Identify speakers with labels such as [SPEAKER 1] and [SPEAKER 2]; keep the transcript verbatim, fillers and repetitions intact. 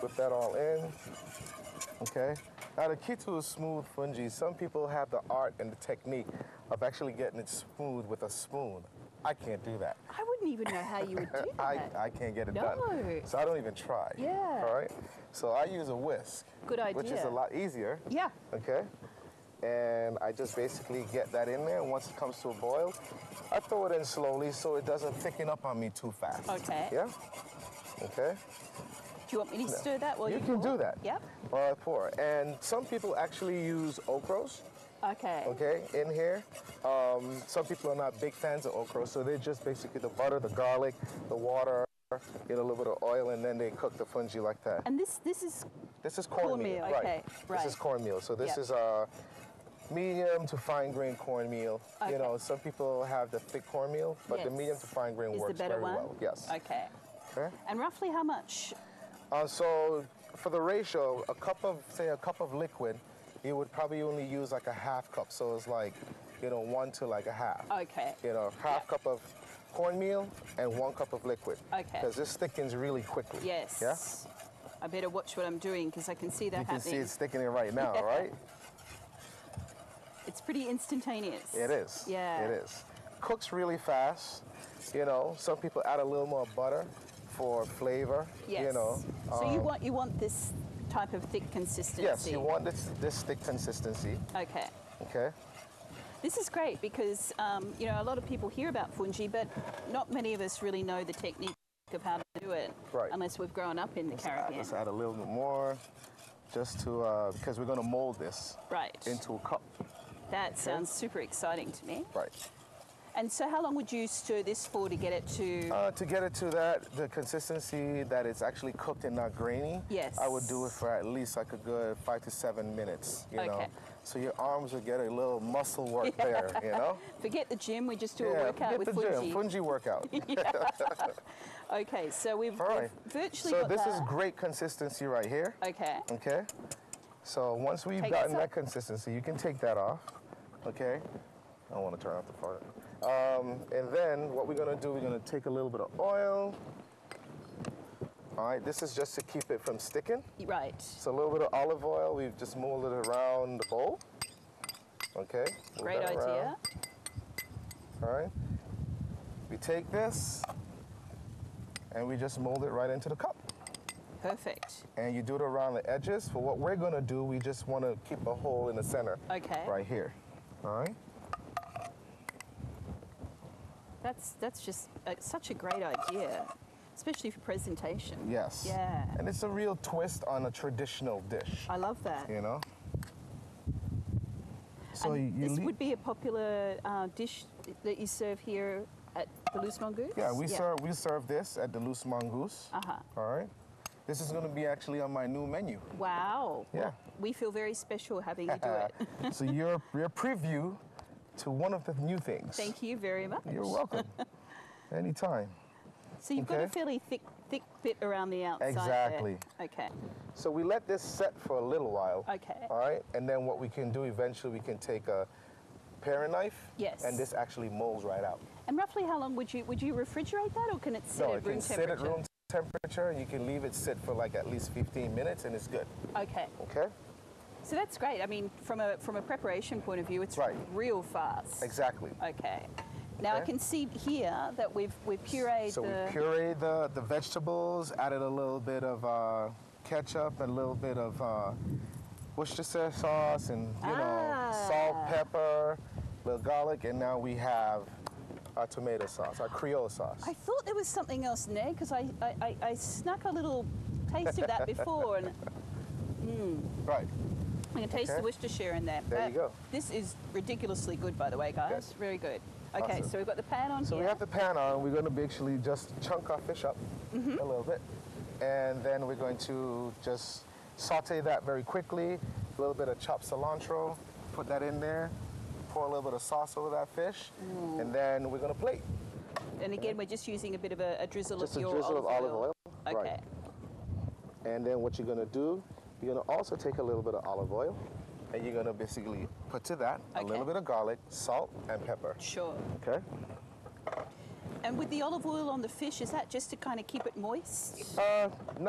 [SPEAKER 1] whip that all in. Okay. Now the key to a smooth fungi, some people have the art and the technique of actually getting it smooth with a spoon. I can't do that.
[SPEAKER 2] I wouldn't even know how you would do that.
[SPEAKER 1] I, I can't get it
[SPEAKER 2] no.
[SPEAKER 1] done. So I don't even try.
[SPEAKER 2] Yeah.
[SPEAKER 1] All right. So I use a whisk.
[SPEAKER 2] Good idea.
[SPEAKER 1] Which is a lot easier.
[SPEAKER 2] Yeah.
[SPEAKER 1] Okay. And I just basically get that in there. And once it comes to a boil, I throw it in slowly so it doesn't thicken up on me too fast.
[SPEAKER 2] Okay.
[SPEAKER 1] Yeah. Okay.
[SPEAKER 2] Do you want me to stir that while you
[SPEAKER 1] You can
[SPEAKER 2] pour?
[SPEAKER 1] do that.
[SPEAKER 2] Yep.
[SPEAKER 1] While I pour. And some people actually use okras.
[SPEAKER 2] Okay.
[SPEAKER 1] Okay, in here. Um, some people are not big fans of okra, so they just basically the butter, the garlic, the water, get a little bit of oil, and then they cook the fungi like that.
[SPEAKER 2] And this this is
[SPEAKER 1] This is cornmeal.
[SPEAKER 2] cornmeal, okay,
[SPEAKER 1] Right.
[SPEAKER 2] right.
[SPEAKER 1] This is cornmeal. So this
[SPEAKER 2] Yep.
[SPEAKER 1] is a medium to fine grain cornmeal.
[SPEAKER 2] Okay.
[SPEAKER 1] You know, some people have the thick cornmeal, but the
[SPEAKER 2] Yes.
[SPEAKER 1] medium to fine grain
[SPEAKER 2] is
[SPEAKER 1] works
[SPEAKER 2] the better
[SPEAKER 1] very
[SPEAKER 2] one?
[SPEAKER 1] well. Yes.
[SPEAKER 2] Okay.
[SPEAKER 1] Okay.
[SPEAKER 2] And roughly how much?
[SPEAKER 1] Uh, so for the ratio, a cup of, say, a cup of liquid, you would probably only use like a half cup. So it's like, you know, one to like a half.
[SPEAKER 2] Okay.
[SPEAKER 1] You know, half
[SPEAKER 2] Yep.
[SPEAKER 1] cup of cornmeal and one cup of liquid.
[SPEAKER 2] Okay.
[SPEAKER 1] Because this thickens really quickly.
[SPEAKER 2] Yes.
[SPEAKER 1] Yeah.
[SPEAKER 2] I better watch what I'm doing because I can see that
[SPEAKER 1] You can
[SPEAKER 2] happening.
[SPEAKER 1] see it's thickening right now,
[SPEAKER 2] Yeah.
[SPEAKER 1] right?
[SPEAKER 2] It's pretty instantaneous.
[SPEAKER 1] It is.
[SPEAKER 2] Yeah.
[SPEAKER 1] It is. Cooks really fast. You know, some people add a little more butter for flavor.
[SPEAKER 2] Yes.
[SPEAKER 1] You know.
[SPEAKER 2] So you
[SPEAKER 1] um,
[SPEAKER 2] want you want this type of thick consistency.
[SPEAKER 1] Yes, you want this this thick consistency.
[SPEAKER 2] Okay.
[SPEAKER 1] Okay.
[SPEAKER 2] This is great because um, you know a lot of people hear about fungi, but not many of us really know the technique of how to do it,
[SPEAKER 1] Right.
[SPEAKER 2] unless we've grown up in the
[SPEAKER 1] Let's add,
[SPEAKER 2] Caribbean.
[SPEAKER 1] let's add a little bit more, just to uh, because we're going to mold this
[SPEAKER 2] Right.
[SPEAKER 1] into a cup.
[SPEAKER 2] That sounds super exciting to me.
[SPEAKER 1] Right.
[SPEAKER 2] And so, how long would you stir this for to get it to?
[SPEAKER 1] Uh, to get it to that, the consistency that it's actually cooked and not grainy,
[SPEAKER 2] Yes.
[SPEAKER 1] I would do it for at least like a good five to seven minutes, you
[SPEAKER 2] Okay.
[SPEAKER 1] know. So your arms would get a little muscle work there, you know.
[SPEAKER 2] Forget the gym. We just do a
[SPEAKER 1] Yeah,
[SPEAKER 2] workout
[SPEAKER 1] forget
[SPEAKER 2] with
[SPEAKER 1] the
[SPEAKER 2] fungi.
[SPEAKER 1] gym, fungi workout.
[SPEAKER 2] Okay, so we've,
[SPEAKER 1] All right.
[SPEAKER 2] we've virtually
[SPEAKER 1] So
[SPEAKER 2] got
[SPEAKER 1] this
[SPEAKER 2] that.
[SPEAKER 1] is great consistency right here.
[SPEAKER 2] Okay.
[SPEAKER 1] Okay. So once we've
[SPEAKER 2] Take
[SPEAKER 1] gotten
[SPEAKER 2] this
[SPEAKER 1] that
[SPEAKER 2] off.
[SPEAKER 1] consistency, you can take that off. Okay. I don't want to turn off the fire. Um, and then what we're going to do, we're going to take a little bit of oil. All right, this is just to keep it from sticking.
[SPEAKER 2] Right.
[SPEAKER 1] So a little bit of olive oil, we've just molded it around the bowl. Okay. move
[SPEAKER 2] Great
[SPEAKER 1] that
[SPEAKER 2] idea.
[SPEAKER 1] around. All right. We take this and we just mold it right into the cup.
[SPEAKER 2] Perfect.
[SPEAKER 1] And you do it around the edges. For what we're going to do, we just want to keep a hole in the center.
[SPEAKER 2] Okay.
[SPEAKER 1] Right here. All right.
[SPEAKER 2] That's that's just uh, such a great idea, especially for presentation.
[SPEAKER 1] Yes.
[SPEAKER 2] Yeah.
[SPEAKER 1] And it's a real twist on a traditional dish.
[SPEAKER 2] I love that.
[SPEAKER 1] You know. So
[SPEAKER 2] and
[SPEAKER 1] you
[SPEAKER 2] this
[SPEAKER 1] leave-
[SPEAKER 2] would be a popular uh, dish that you serve here at the Loose Mongoose?
[SPEAKER 1] Yeah, we serve we serve this at the Loose Mongoose.
[SPEAKER 2] Uh-huh.
[SPEAKER 1] All right. This is going to be actually on my new menu.
[SPEAKER 2] Wow.
[SPEAKER 1] Yeah.
[SPEAKER 2] We feel very special having you do it.
[SPEAKER 1] So you're you're a preview to one of the new things.
[SPEAKER 2] Thank you very much.
[SPEAKER 1] You're welcome. Anytime.
[SPEAKER 2] So you've got a
[SPEAKER 1] Okay.
[SPEAKER 2] fairly thick thick bit around the outside
[SPEAKER 1] Exactly.
[SPEAKER 2] there. Okay.
[SPEAKER 1] So we let this set for a little while.
[SPEAKER 2] Okay.
[SPEAKER 1] All right. And then what we can do eventually, we can take a paring knife.
[SPEAKER 2] Yes.
[SPEAKER 1] And this actually molds right out.
[SPEAKER 2] And roughly how long would you would you refrigerate that, or can it sit
[SPEAKER 1] No,
[SPEAKER 2] at
[SPEAKER 1] it
[SPEAKER 2] room
[SPEAKER 1] can sit
[SPEAKER 2] temperature?
[SPEAKER 1] at room temperature, and you can leave it sit for like at least fifteen minutes, and it's good.
[SPEAKER 2] Okay.
[SPEAKER 1] Okay.
[SPEAKER 2] So that's great. I mean, from a from a preparation point of view, it's
[SPEAKER 1] Right.
[SPEAKER 2] real fast.
[SPEAKER 1] Exactly.
[SPEAKER 2] Okay. Now I
[SPEAKER 1] Okay.
[SPEAKER 2] can see here that we've we've pureed
[SPEAKER 1] So
[SPEAKER 2] the.
[SPEAKER 1] we pureed the, the vegetables, added a little bit of uh, ketchup, and a little bit of uh, Worcestershire sauce, and you know, salt,
[SPEAKER 2] Ah.
[SPEAKER 1] pepper, little garlic, and now we have our tomato sauce, our Creole sauce.
[SPEAKER 2] I thought there was something else in there because I, I, I, I snuck a little taste of that before, and
[SPEAKER 1] Right.
[SPEAKER 2] I can taste
[SPEAKER 1] Okay.
[SPEAKER 2] the Worcestershire in there.
[SPEAKER 1] There
[SPEAKER 2] But
[SPEAKER 1] you go.
[SPEAKER 2] This is ridiculously good, by the way, guys.
[SPEAKER 1] Good.
[SPEAKER 2] Very good. Okay,
[SPEAKER 1] Awesome.
[SPEAKER 2] so we've got the pan on
[SPEAKER 1] So
[SPEAKER 2] here.
[SPEAKER 1] we have the pan on. We're going to basically just chunk our fish up
[SPEAKER 2] Mm-hmm.
[SPEAKER 1] a little bit, and then we're going to just saute that very quickly. A little bit of chopped cilantro, put that in there. Pour a little bit of sauce over that fish, and then we're going to plate.
[SPEAKER 2] And again, we're just using a bit of a, a drizzle
[SPEAKER 1] Just
[SPEAKER 2] of
[SPEAKER 1] a
[SPEAKER 2] your
[SPEAKER 1] drizzle of olive oil.
[SPEAKER 2] Okay.
[SPEAKER 1] Right. And then what you're going to do, you're going to also take a little bit of olive oil, and you're going to basically put to that a
[SPEAKER 2] Okay.
[SPEAKER 1] little bit of garlic, salt, and pepper.
[SPEAKER 2] Sure.
[SPEAKER 1] Okay?
[SPEAKER 2] And with the olive oil on the fish, is that just to kind of keep it moist?
[SPEAKER 1] Uh,